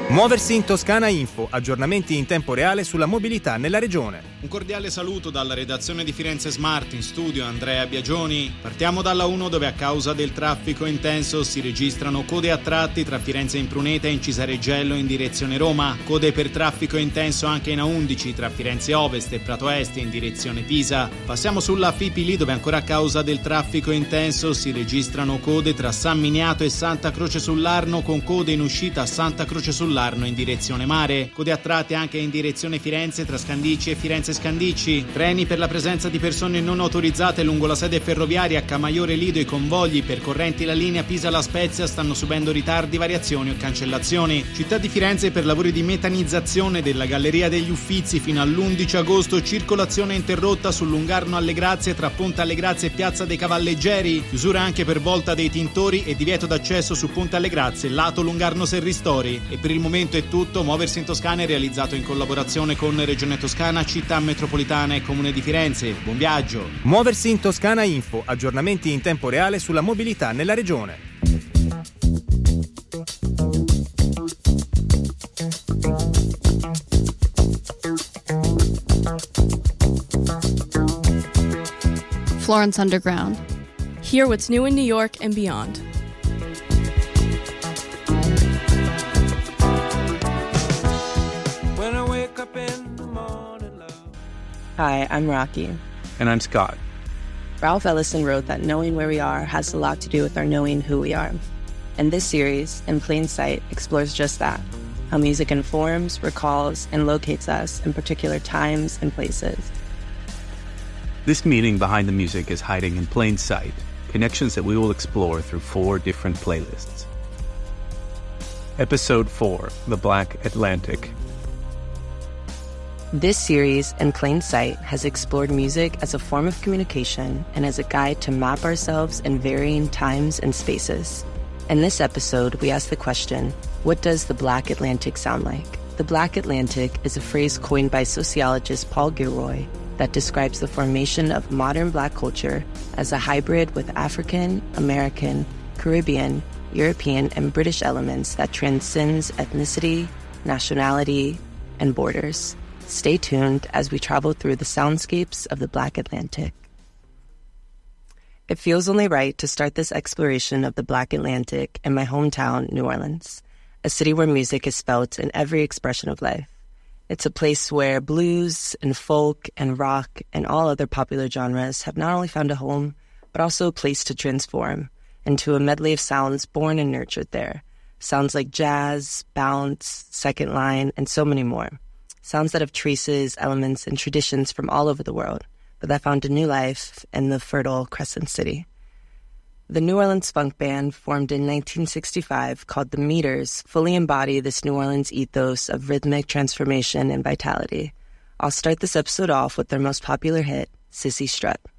Muoversi in Toscana Info, aggiornamenti in tempo reale sulla mobilità nella regione. Un cordiale saluto dalla redazione di Firenze Smart, in studio Andrea Biagioni. Partiamo dalla 1 dove a causa del traffico intenso si registrano code a tratti tra Firenze Impruneta e Incisareggello in direzione Roma, code per traffico intenso anche in A11 tra Firenze Ovest e Prato Est in direzione Pisa. Passiamo sulla Fipili dove ancora a causa del traffico intenso si registrano code tra San Miniato e Santa Croce sull'Arno con code in uscita a Santa Croce sull'Arno in direzione mare, code a tratti anche in direzione Firenze tra Scandicci e Firenze Scandicci, treni per la presenza di persone non autorizzate lungo la sede ferroviaria a Camaiore Lido e convogli percorrenti la linea Pisa-La Spezia stanno subendo ritardi, variazioni o cancellazioni. Città di Firenze per lavori di metanizzazione della Galleria degli Uffizi fino all'11 agosto, circolazione interrotta sul Lungarno alle Grazie tra Ponte alle Grazie e Piazza dei Cavalleggeri, chiusura anche per Volta dei Tintori e divieto d'accesso su Ponte alle Grazie lato Lungarno Serristori. E per il momento è tutto. Muoversi in Toscana è realizzato in collaborazione con Regione Toscana, Città Metropolitana e Comune di Firenze. Buon viaggio! Muoversi in Toscana Info, aggiornamenti in tempo reale sulla mobilità nella regione. Florence Underground. Hear what's new in New York and beyond. Hi, I'm Rocky. And I'm Scott. Ralph Ellison wrote that knowing where we are has a lot to do with our knowing who we are. And this series, In Plain Sight, explores just that, how music informs, recalls, and locates us in particular times and places. This meaning behind the music is hiding in plain sight, connections that we will explore through 4 different playlists. Episode 4, The Black Atlantic. This series, In Plain Sight, has explored music as a form of communication and as a guide to map ourselves in varying times and spaces. In this episode, we ask the question, what does the Black Atlantic sound like? The Black Atlantic is a phrase coined by sociologist Paul Gilroy that describes the formation of modern Black culture as a hybrid with African, American, Caribbean, European, and British elements that transcends ethnicity, nationality, and borders. Stay tuned as we travel through the soundscapes of the Black Atlantic. It feels only right to start this exploration of the Black Atlantic in my hometown, New Orleans, a city where music is felt in every expression of life. It's a place where blues and folk and rock and all other popular genres have not only found a home, but also a place to transform into a medley of sounds born and nurtured there. Sounds like jazz, bounce, second line, and so many more. Sounds that have traces, elements, and traditions from all over the world, but that found a new life in the fertile Crescent City. The New Orleans funk band, formed in 1965, called the Meters, fully embody this New Orleans ethos of rhythmic transformation and vitality. I'll start this episode off with their most popular hit, Sissy Strut.